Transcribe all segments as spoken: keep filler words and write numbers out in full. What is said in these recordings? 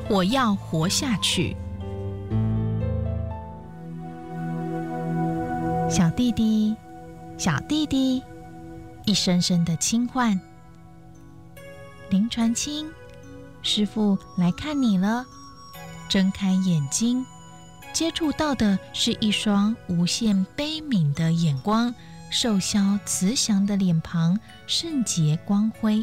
我要活下去。小弟弟，小弟弟，一声声的轻唤。林传清，师父来看你了。睁开眼睛，接触到的是一双无限悲悯的眼光，瘦削慈祥的脸庞，圣洁光辉。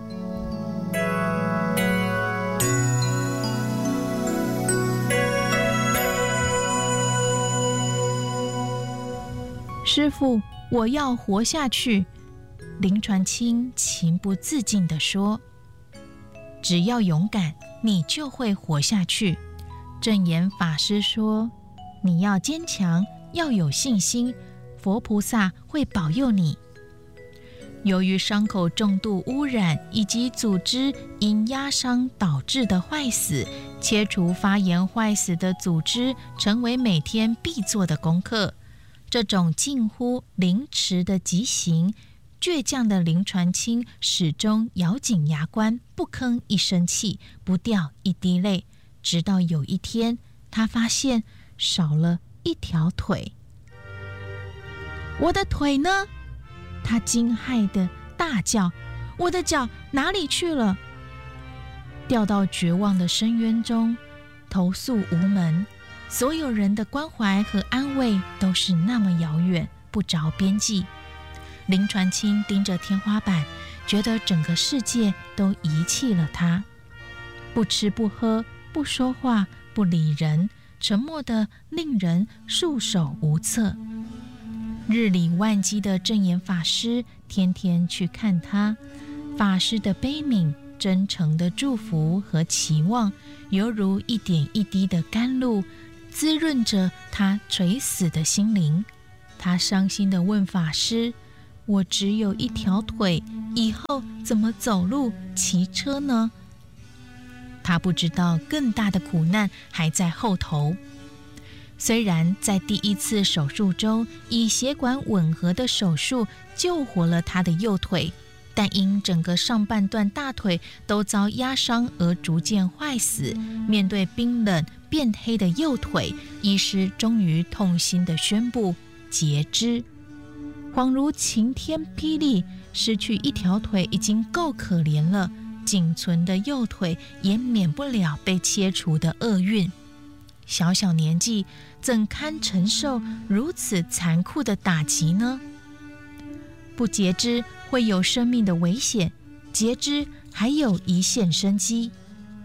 师父，我要活下去。林传清情不自禁地说，只要勇敢，你就会活下去。正言法师说，你要坚强，要有信心，佛菩萨会保佑你。由于伤口重度污染以及组织因压伤导致的坏死，切除发炎坏死的组织成为每天必做的功课。这种近乎凌迟的极刑，倔强的林传清始终咬紧牙关，不吭一声气，不掉一滴泪。直到有一天，他发现少了一条腿。我的腿呢？他惊骇地大叫，我的脚哪里去了？掉到绝望的深渊中，投诉无门。所有人的关怀和安慰都是那么遥远，不着边际。林传清盯着天花板，觉得整个世界都遗弃了他。不吃不喝，不说话，不理人，沉默得令人束手无策。日理万机的正言法师天天去看他，法师的悲悯、真诚的祝福和期望，犹如一点一滴的甘露，滋润着他垂死的心灵。他伤心地问法师，我只有一条腿，以后怎么走路骑车呢？他不知道更大的苦难还在后头。虽然在第一次手术中以血管吻合的手术救活了他的右腿，但因整个上半段大腿都遭压伤而逐渐坏死。面对冰冷变黑的右腿，医师终于痛心地宣布截肢。恍如晴天霹雳，失去一条腿已经够可怜了，仅存的右腿也免不了被切除的厄运。小小年纪怎堪承受如此残酷的打击呢？不截肢会有生命的危险，截肢还有一线生机。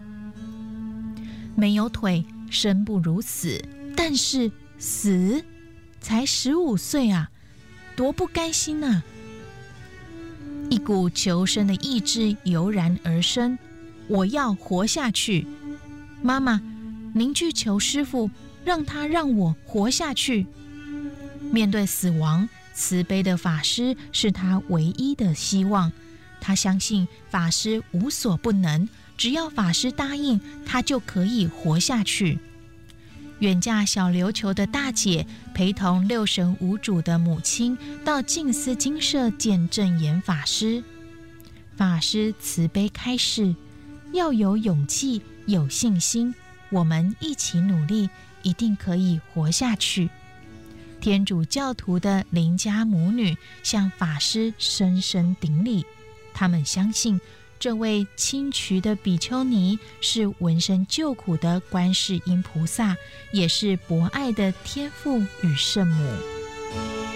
没有腿，生不如死，但是死才十五岁啊，多不甘心啊！一股求生的意志油然而生，我要活下去。妈妈，您去求师父，让他让我活下去。面对死亡，慈悲的法师是他唯一的希望。他相信法师无所不能，只要法师答应，他就可以活下去。远嫁小琉球的大姐陪同六神无主的母亲到静思精舍见正言法师。法师慈悲开示，要有勇气，有信心，我们一起努力，一定可以活下去。天主教徒的邻家母女向法师深深顶礼，他们相信这位清渠的比丘尼是闻声救苦的观世音菩萨，也是博爱的天父与圣母。